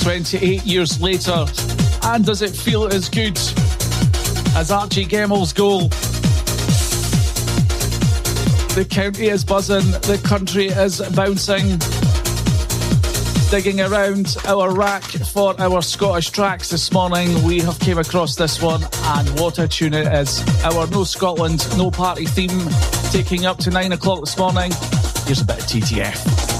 28 years later. And does it feel as good as Archie Gemmell's goal? The county is buzzing, the country is bouncing. Digging around our rack for our Scottish tracks this morning, we have came across this one, and what a tune it is. Our No Scotland, No Party theme taking up to 9 o'clock this morning. Here's a bit of TTF.